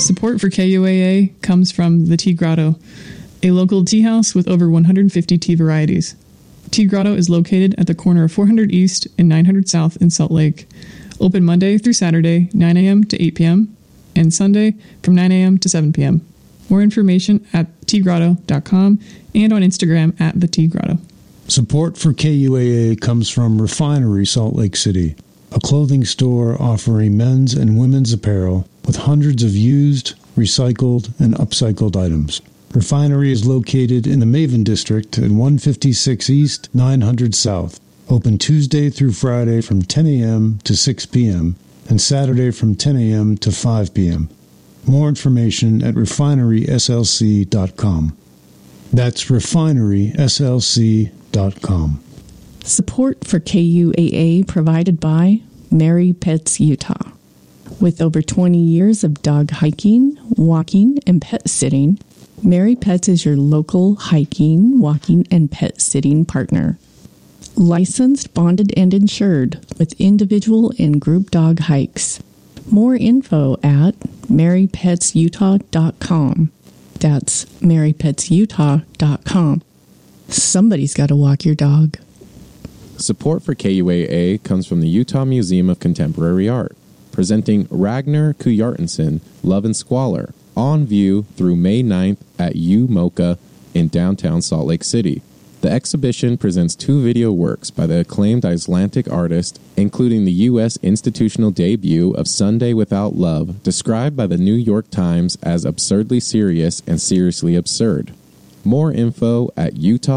Support for KUAA comes from the Tea Grotto, a local tea house with over 150 tea varieties. Tea Grotto is located at the corner of 400 East and 900 South in Salt Lake. Open Monday through Saturday, 9 a.m. to 8 p.m., and Sunday from 9 a.m. to 7 p.m. More information at teagrotto.com and on Instagram at the Tea Grotto. Support for KUAA comes from Refinery Salt Lake City, a clothing store offering men's and women's apparel with hundreds of used, recycled, and upcycled items. Refinery is located in the Maven District at 156 East, 900 South. Open Tuesday through Friday from 10 a.m. to 6 p.m. and Saturday from 10 a.m. to 5 p.m. More information at refineryslc.com. That's refineryslc.com. Support for KUAA provided by Mary Pets Utah. With over 20 years of dog hiking, walking, and pet sitting, Mary Pets is your local hiking, walking, and pet sitting partner. Licensed, bonded, and insured with individual and group dog hikes. More info at marypetsutah.com. That's marypetsutah.com. Somebody's got to walk your dog. Support for KUAA comes from the Utah Museum of Contemporary Art, presenting Ragnar Kuyartensen, Love and Squalor, on view through May 9th at UMocha in downtown Salt Lake City. The exhibition presents 2 video works by the acclaimed Icelandic artist, including the U.S. institutional debut of Sunday Without Love, described by the New York Times as absurdly serious and seriously absurd. More info at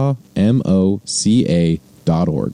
utahmoca.org.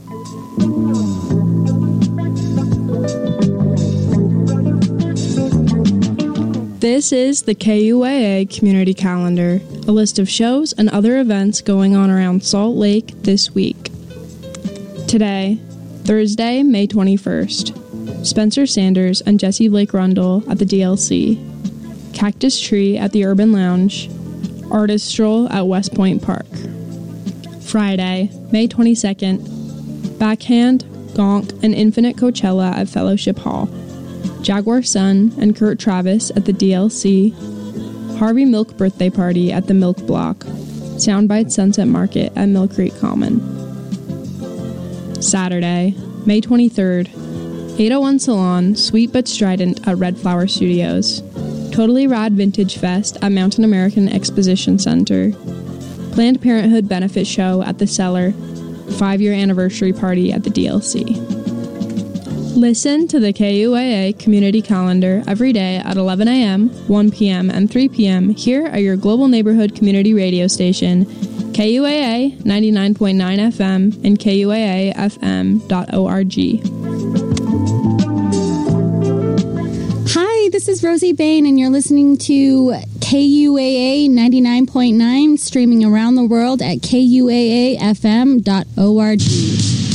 This is the KUAA Community Calendar, a list of shows and other events going on around Salt Lake this week. Today, Thursday, May 21st, Spencer Sanders and Jesse Blake Rundle at the DLC, Cactus Tree at the Urban Lounge, Artist Stroll at West Point Park. Friday, May 22nd, Backhand, Gonk, and Infinite Coachella at Fellowship Hall, Jaguar Sun and Kurt Travis at the DLC, Harvey Milk Birthday Party at the Milk Block, Soundbite Sunset Market at Mill Creek Common. Saturday, May 23rd, 801 Salon, Sweet But Strident at Red Flower Studios, Totally Rad Vintage Fest at Mountain American Exposition Center, Planned Parenthood Benefit Show at the Cellar, 5-year anniversary party at the DLC. Listen to the KUAA Community Calendar every day at 11 a.m., 1 p.m., and 3 p.m. here at your Global Neighborhood Community Radio Station, KUAA 99.9 FM and KUAAFM.org. Hi, this is Rosie Bain, and you're listening to KUAA 99.9, streaming around the world at KUAAFM.org.